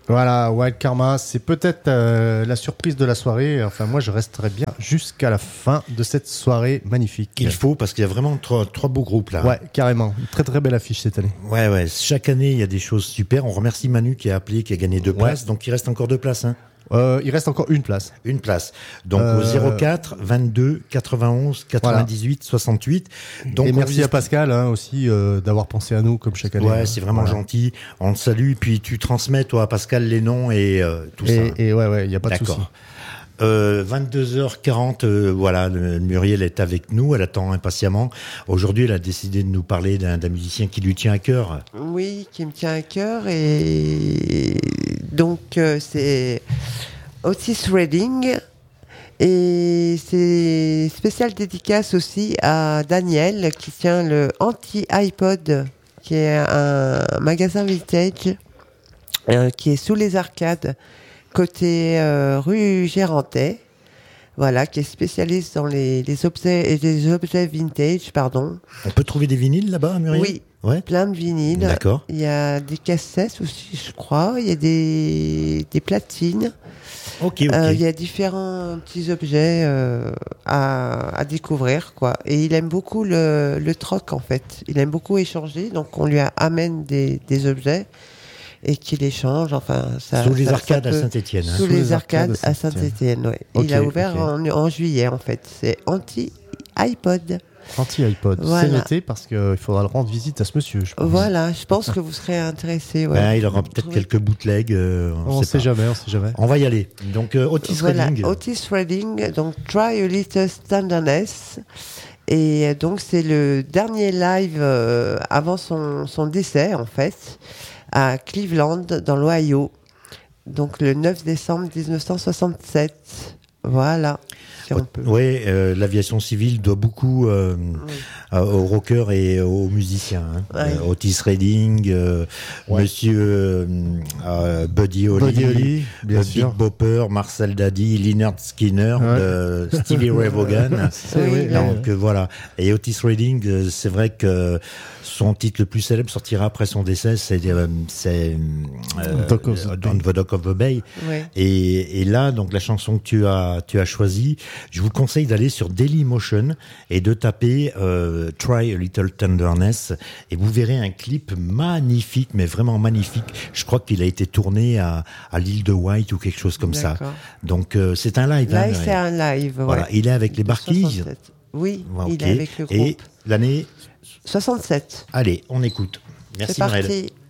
Voilà, Wild Karma, c'est peut-être la surprise de la soirée. Enfin, moi, je resterai bien jusqu'à la fin de cette soirée magnifique. Il faut, parce qu'il y a vraiment trois beaux groupes là. Ouais, carrément. Une très très belle affiche cette année. Ouais. Chaque année, il y a des choses super. On remercie Manu qui a appelé, qui a gagné 2 places. Donc, il reste encore 2 places. Hein. Il reste encore une place. Une place. Donc, au 04 22 91 98 68. Donc, et merci à Pascal aussi d'avoir pensé à nous comme chaque année. Ouais, c'est vraiment gentil. On le salue. Puis, tu transmets, toi, à Pascal, les noms et tout ça. Et ouais, il n'y a pas de souci. 22h40, voilà, Muriel est avec nous, elle attend impatiemment. Aujourd'hui, elle a décidé de nous parler d'un musicien qui lui tient à cœur. Oui, qui me tient à cœur, et donc c'est Otis Redding, et c'est spécial dédicace aussi à Daniel qui tient le Anti-iPod, qui est un magasin vintage qui est sous les arcades, côté rue Gérantais, voilà, qui est spécialiste dans les objets vintage, pardon. On peut trouver des vinyles là-bas, Muriel ? Oui, ouais. Plein de vinyles. D'accord. Il y a des cassettes aussi, je crois. Il y a des platines. Ok. Il y a différents petits objets à découvrir, quoi. Et il aime beaucoup le troc, en fait. Il aime beaucoup échanger, donc on lui amène des objets et qu'il échange, enfin... Sous les arcades à Saint-Étienne. Sous les arcades à Saint-Étienne, oui. Okay, il a ouvert en juillet, en fait. C'est Anti-iPod. Anti-iPod, voilà. C'est noté parce qu'il faudra le rendre visite à ce monsieur, je pense. Voilà, je pense que vous serez intéressé. Ouais. Ben, il aura peut-être quelques bootlegs. On sait jamais. On va y aller. Donc, Otis Redding. Otis Redding, donc Try a Little Tenderness. Et donc, c'est le dernier live avant son décès, en fait, à Cleveland, dans l'Ohio. Donc, le 9 décembre 1967. Voilà. Oui, l'aviation civile doit beaucoup aux rockers et aux musiciens. Hein. Otis Redding, Monsieur Buddy Holly, Big Bopper, Marcel Dady, Lynyrd Skynyrd, Stevie Ray Vaughan. Donc voilà. Et Otis Redding, c'est vrai que son titre le plus célèbre sortira après son décès, c'est On the Dock of the Bay. Ouais. Et là, donc la chanson que tu as choisie, je vous conseille d'aller sur Dailymotion et de taper Try a Little Tenderness, et vous verrez un clip magnifique, mais vraiment magnifique. Je crois qu'il a été tourné à l'île de White ou quelque chose comme ça. Donc c'est un live. Là, c'est un live. Voilà, il est avec les Barquilles. Oui, il est avec le groupe. Et l'année 67. Allez, on écoute. Merci, c'est parti.